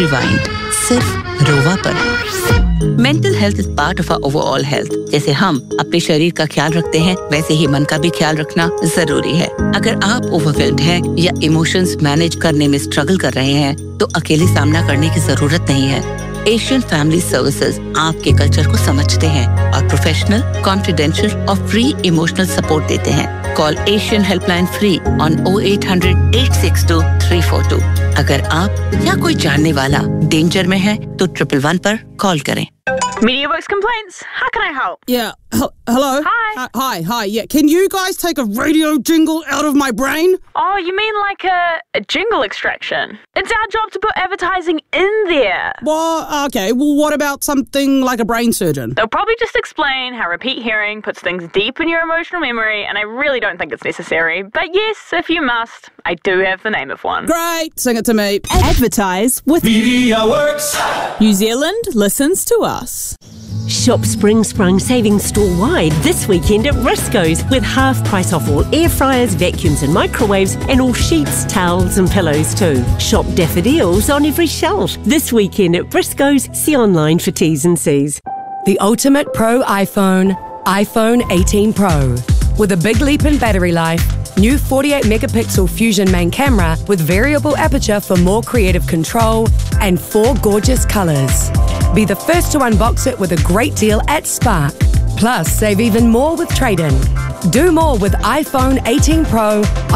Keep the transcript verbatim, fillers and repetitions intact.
Rewind, सिर्फ रोवा पर। Mental health is part of our overall health. जैसे हम अपने शरीर का ख्याल रखते हैं, वैसे ही मन का भी ख्याल रखना जरूरी है। अगर आप ओवरवेल्म्ड हैं या इमोशंस मैनेज करने में स्ट्रगल कर रहे हैं, तो अकेले सामना करने की जरूरत नहीं है। एशियन फैमिली सर्विसेज आपके कल्चर को समझते हैं और प्रोफेशनल, कॉन्फिडेंशियल और फ्री इमोशनल सपोर्ट देते हैं। Call Asian helpline free on O eight hundred eight six to three four to. अगर आप या कोई जानने वाला डेंजर में है, तो ट्रिपल वन पर कॉल करें। MediaWorks complaints. How can I help? Yeah. H- hello. Hi. Uh, hi. Hi. Yeah. Can you guys take a radio jingle out of my brain? Oh, you mean like a, a jingle extraction? It's our job to put advertising in there. Well, okay. Well, what about something like a brain surgeon? They'll probably just explain how repeat hearing puts things deep in your emotional memory, and I really don't think it's necessary. But yes, if you must, I do have the name of one. Great. Sing it to me. Advertise with MediaWorks. New Zealand listens to us. Shop Spring Sprung savings store-wide this weekend at Briscoe's with half price off all air fryers, vacuums and microwaves and all sheets, towels and pillows too. Shop daffodils on every shelf this weekend at Briscoe's. See online for T's and C's. The ultimate pro iPhone, iPhone eighteen Pro. With a big leap in battery life, new forty-eight megapixel Fusion main camera with variable aperture for more creative control and four gorgeous colours. Be the first to unbox it with a great deal at Spark. Plus, save even more with trade-in. Do more with iPhone eighteen Pro